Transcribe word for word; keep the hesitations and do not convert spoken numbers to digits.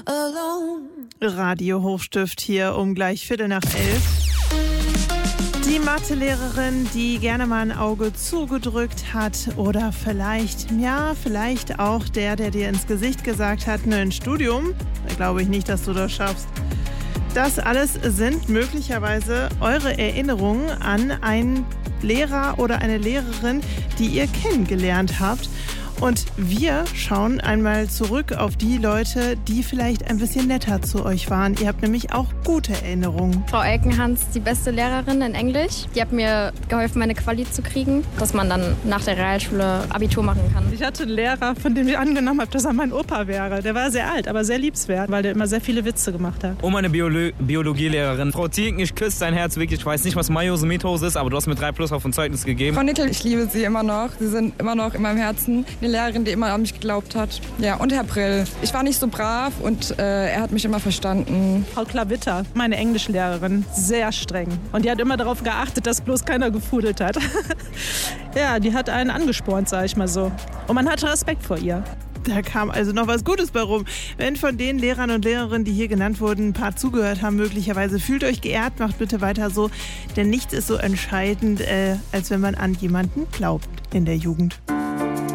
alone. Radio Hochstift hier um gleich Viertel nach elf. Die Mathelehrerin, die gerne mal ein Auge zugedrückt hat oder vielleicht, ja, vielleicht auch der, der dir ins Gesicht gesagt hat, ne, ein Studium, da glaube ich nicht, dass du das schaffst. Das alles sind möglicherweise eure Erinnerungen an einen Lehrer oder eine Lehrerin, die ihr kennengelernt habt. Und wir schauen einmal zurück auf die Leute, die vielleicht ein bisschen netter zu euch waren. Ihr habt nämlich auch gute Erinnerungen. Frau Elkenhans, die beste Lehrerin in Englisch. Die hat mir geholfen, meine Quali zu kriegen, dass man dann nach der Realschule Abitur machen kann. Ich hatte einen Lehrer, von dem ich angenommen habe, dass er mein Opa wäre. Der war sehr alt, aber sehr liebenswert, weil der immer sehr viele Witze gemacht hat. Und meine Biolo- Biologielehrerin. Frau Thielken, ich küsse dein Herz wirklich. Ich weiß nicht, was Meiose Methose ist, aber du hast mir drei Plus auf ein Zeugnis gegeben. Frau Nickel, ich liebe Sie immer noch. Sie sind immer noch in meinem Herzen. Eine Lehrerin, die immer an mich geglaubt hat. Ja, und Herr Brill. Ich war nicht so brav und äh, er hat mich immer verstanden. Frau Klavitter, meine Englischlehrerin, sehr streng. Und die hat immer darauf geachtet, dass bloß keiner gefudelt hat. Ja, die hat einen angespornt, sag ich mal so. Und man hatte Respekt vor ihr. Da kam also noch was Gutes bei rum. Wenn von den Lehrern und Lehrerinnen, die hier genannt wurden, ein paar zugehört haben, möglicherweise, fühlt euch geehrt, macht bitte weiter so. Denn nichts ist so entscheidend, äh, als wenn man an jemanden glaubt in der Jugend.